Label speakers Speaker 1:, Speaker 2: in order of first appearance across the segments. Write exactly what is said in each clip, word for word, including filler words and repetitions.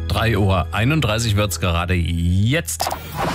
Speaker 1: drei Uhr einunddreißig wird es gerade jetzt.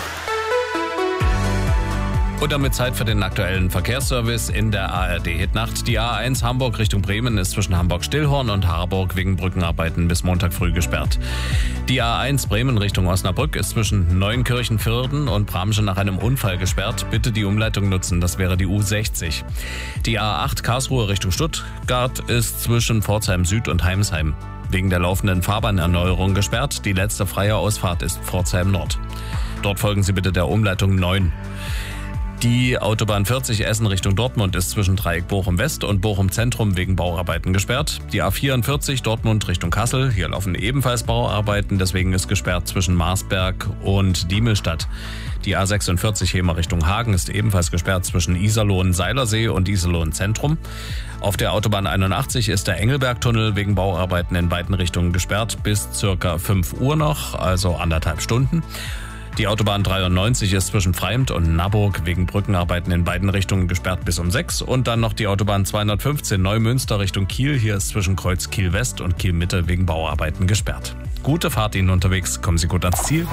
Speaker 1: Und damit Zeit für den aktuellen Verkehrsservice in der A R D-Hitnacht. Die A eins Hamburg Richtung Bremen ist zwischen Hamburg-Stillhorn und Harburg wegen Brückenarbeiten bis Montag früh gesperrt. Die A eins Bremen Richtung Osnabrück ist zwischen Neunkirchen-Vierden und Bramsche nach einem Unfall gesperrt. Bitte die Umleitung nutzen, das wäre die U sechzig. Die A acht Karlsruhe Richtung Stuttgart ist zwischen Pforzheim Süd und Heimsheim wegen der laufenden Fahrbahnerneuerung gesperrt. Die letzte freie Ausfahrt ist Pforzheim Nord. Dort folgen Sie bitte der Umleitung neun. Die Autobahn vierzig Essen Richtung Dortmund ist zwischen Dreieck Bochum West und Bochum Zentrum wegen Bauarbeiten gesperrt. Die A vierundvierzig Dortmund Richtung Kassel, hier laufen ebenfalls Bauarbeiten, deswegen ist gesperrt zwischen Marsberg und Diemelstadt. Die A sechsundvierzig Hemer Richtung Hagen ist ebenfalls gesperrt zwischen Iserlohn-Seilersee und Iserlohn-Zentrum. Auf der Autobahn einundachtzig ist der Engelbergtunnel wegen Bauarbeiten in beiden Richtungen gesperrt bis circa fünf Uhr noch, also anderthalb Stunden. Die Autobahn dreiundneunzig ist zwischen Freimt und Naburg wegen Brückenarbeiten in beiden Richtungen gesperrt bis um sechs. Und dann noch die Autobahn zweihundertfünfzehn Neumünster Richtung Kiel. Hier ist zwischen Kreuz Kiel West und Kiel Mitte wegen Bauarbeiten gesperrt. Gute Fahrt Ihnen unterwegs, kommen Sie gut ans Ziel.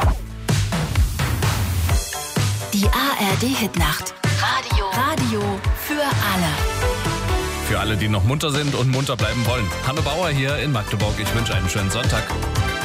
Speaker 2: Die A R D-Hitnacht. Radio. Radio für alle.
Speaker 1: Für alle, die noch munter sind und munter bleiben wollen. Hanno Bauer hier in Magdeburg. Ich wünsche einen schönen Sonntag.